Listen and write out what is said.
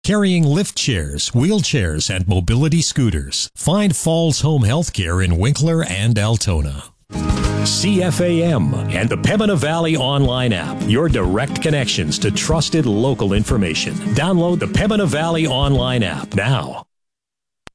carrying lift chairs, wheelchairs, and mobility scooters. Find Falls Home Healthcare in Winkler and Altona. CFAM and the Pembina Valley online app, your direct connections to trusted local information. Download the Pembina Valley online app now.